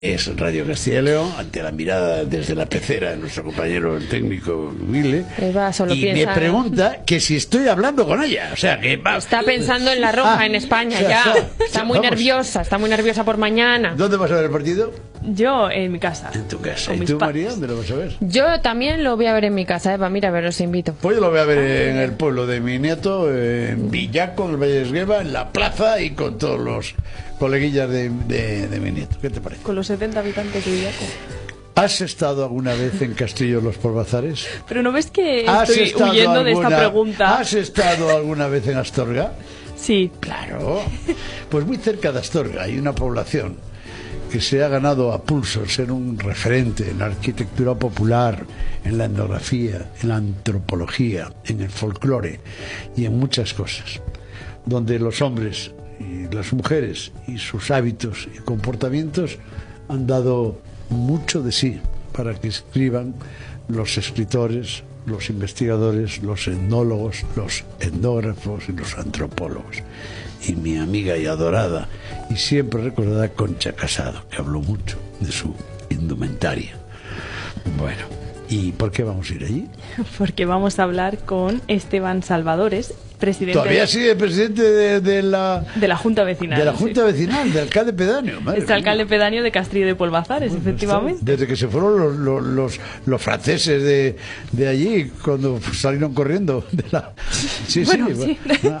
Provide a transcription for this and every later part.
Es Radio Castilla y León, ante la mirada desde la pecera de nuestro compañero el técnico Wille, y me pregunta que si estoy hablando con ella, o sea que está pensando en la Roja en España, está muy nerviosa por mañana. ¿Dónde vas a ver el partido? Yo en mi casa. En tu casa. ¿Y tú, María, dónde lo vas a ver? Yo también lo voy a ver en mi casa, Eva, mira, a ver, os invito. Pues yo lo voy a ver en el pueblo de mi nieto, en Villaco, en el Valle de Esgueva, en la plaza y con todos los coleguillas de mi nieto. ¿Qué te parece? Con los 70 habitantes de Villaco. ¿Has estado alguna vez en Castillo de los Polvazares? Pero ¿no ves que estoy huyendo de esta pregunta? ¿Has estado alguna vez en Astorga? Sí. Claro. Pues muy cerca de Astorga hay una población que se ha ganado a pulso ser un referente en la arquitectura popular, en la etnografía, en la antropología, en el folclore y en muchas cosas, donde los hombres y las mujeres y sus hábitos y comportamientos han dado mucho de sí para que escriban los escritores, los investigadores, los etnólogos, los etnógrafos y los antropólogos. Y mi amiga y adorada y siempre recordada Concha Casado, que habló mucho de su indumentaria. Bueno, ¿y por qué vamos a ir allí? Porque vamos a hablar con Esteban Salvadores, presidente. Todavía sigue presidente de la Junta Vecinal. De la Junta Vecinal, de alcalde pedáneo. Es alcalde pedáneo de Castrillo de Polvazares, efectivamente. Desde que se fueron los franceses de allí, cuando salieron corriendo de la... Sí, bueno, sí.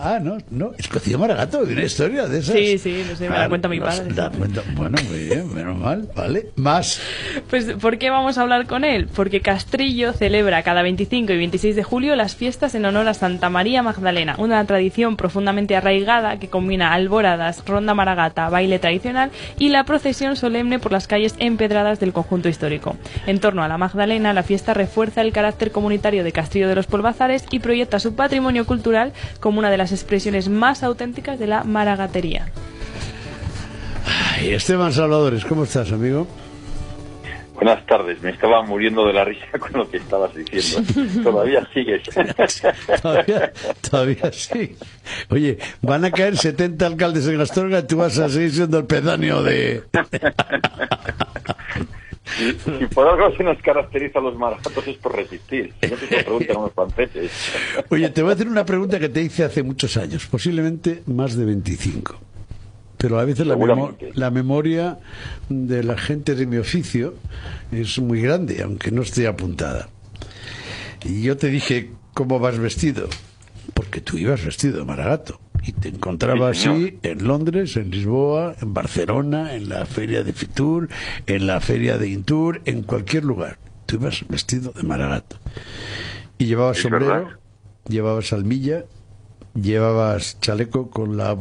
No, es Cocío Maragato, una historia de esas. Sí, no sé, me la cuenta mi padre. Bueno, muy bien, menos mal, vale. Más. Pues, ¿por qué vamos a hablar con él? Porque Castrillo celebra cada 25 y 26 de julio las fiestas en honor a Santa María Magdalena, una tradición profundamente arraigada que combina alboradas, ronda maragata, baile tradicional y la procesión solemne por las calles empedradas del conjunto histórico. En torno a la Magdalena, la fiesta refuerza el carácter comunitario de Castrillo de los Polvazares y proyecta su patrimonio cultural como una de las expresiones más auténticas de la maragatería. Ay, Esteban Salvadores, ¿cómo estás, amigo? Buenas tardes, me estaba muriendo de la risa con lo que estabas diciendo. Todavía sigues. Todavía sí. Oye, van a caer 70 alcaldes en Astorga y tú vas a seguir siendo el pedáneo de... Si por algo se nos caracteriza a los maragatos es por resistir. No te preguntan a los franceses. Oye, te voy a hacer una pregunta que te hice hace muchos años, posiblemente más de 25. Pero a veces la memoria de la gente de mi oficio es muy grande, aunque no esté apuntada. Y yo te dije, ¿cómo vas vestido? Porque tú ibas vestido de maragato. Y te encontraba así en Londres, en Lisboa, en Barcelona, en la feria de Fitur, en la feria de Intur, en cualquier lugar. Tú ibas vestido de maragato. Y llevabas sombrero, llevabas almilla, llevabas chaleco con la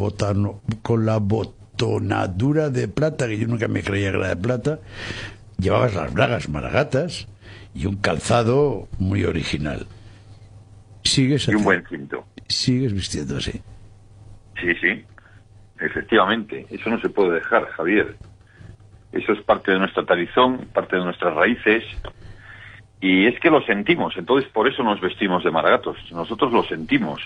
botonadura de plata, que yo nunca me creía que era de plata, llevabas las bragas maragatas y un calzado muy original. ¿Sigues y un buen cinto? ¿Sigues vistiendo así? Sí, efectivamente, eso no se puede dejar, Javier. Eso es parte de nuestra tradición, parte de nuestras raíces, y es que lo sentimos, entonces por eso nos vestimos de maragatos, nosotros lo sentimos.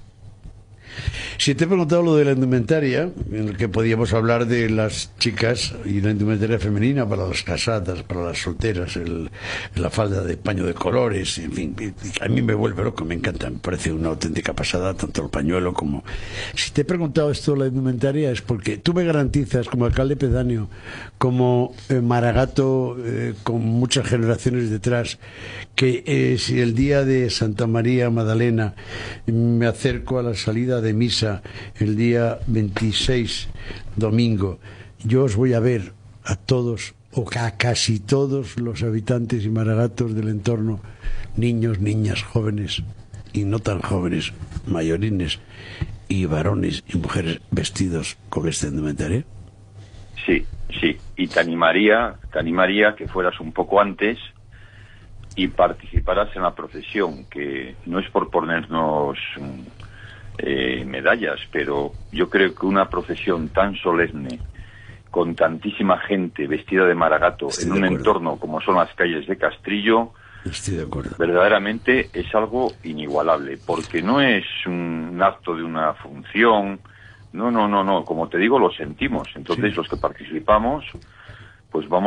Si te he preguntado lo de la indumentaria, en el que podíamos hablar de las chicas y la indumentaria femenina para las casadas, para las solteras, la falda de paño de colores, en fin, a mí me vuelve loco, me encanta, me parece una auténtica pasada, tanto el pañuelo como... Si te he preguntado esto de la indumentaria es porque tú me garantizas, como alcalde pedáneo, como maragato con muchas generaciones detrás, que si el día de Santa María Magdalena me acerco a la salida de misa el día 26, domingo, yo os voy a ver a todos o a casi todos los habitantes y maragatos del entorno, niños, niñas, jóvenes y no tan jóvenes, mayorines y varones y mujeres vestidos con esta indumentaria. Sí, y te animaría que fueras un poco antes y participaras en la procesión, que no es por ponernos medallas, pero yo creo que una procesión tan solemne, con tantísima gente vestida de maragato en un entorno como son las calles de Castrillo, estoy de acuerdo, verdaderamente es algo inigualable, porque no es un acto de una función, no, como te digo, lo sentimos. Entonces los que participamos pues vamos